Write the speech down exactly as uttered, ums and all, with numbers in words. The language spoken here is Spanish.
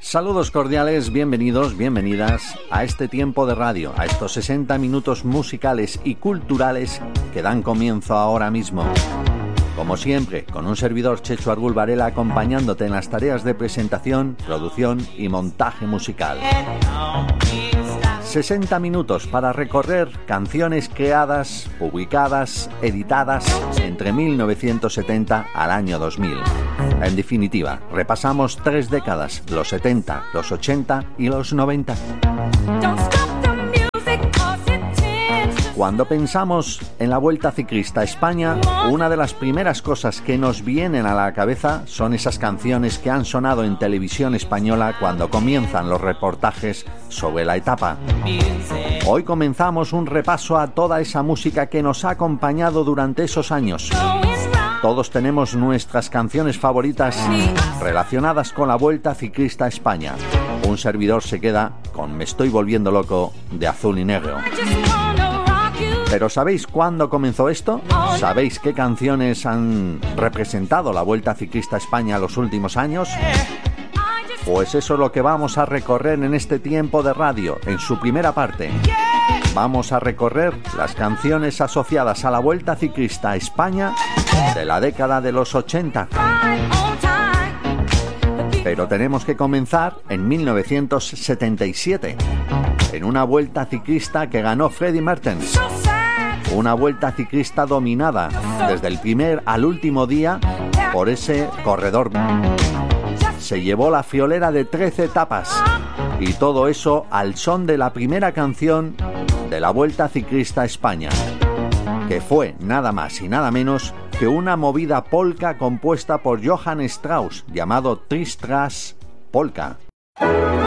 Saludos cordiales, bienvenidos, bienvenidas a este tiempo de radio, a estos sesenta minutos musicales y culturales que dan comienzo ahora mismo. Como siempre, con un servidor Chechu Argul Varela acompañándote en las tareas de presentación, producción y montaje musical. sesenta minutos para recorrer canciones creadas, publicadas, editadas entre mil novecientos setenta al año dos mil. En definitiva, repasamos tres décadas, los setenta, los ochenta y los noventa. Cuando pensamos en la Vuelta Ciclista a España, una de las primeras cosas que nos vienen a la cabeza son esas canciones que han sonado en televisión española cuando comienzan los reportajes sobre la etapa. Hoy comenzamos un repaso a toda esa música que nos ha acompañado durante esos años. Todos tenemos nuestras canciones favoritas relacionadas con la Vuelta Ciclista a España. Un servidor se queda con Me estoy volviendo loco de Azul y Negro. ¿Pero sabéis cuándo comenzó esto? ¿Sabéis qué canciones han representado la Vuelta Ciclista a España los últimos años? Pues eso es lo que vamos a recorrer en este tiempo de radio, en su primera parte. Vamos a recorrer las canciones asociadas a la Vuelta Ciclista a España de la década de los ochenta. Pero tenemos que comenzar en mil novecientos setenta y siete, en una Vuelta Ciclista que ganó Freddie Mertens. Una Vuelta Ciclista dominada desde el primer al último día por ese corredor. Se llevó la friolera de trece etapas y todo eso al son de la primera canción de la Vuelta Ciclista a España, que fue nada más y nada menos que una movida polka compuesta por Johann Strauss llamado Tris Tras Polka.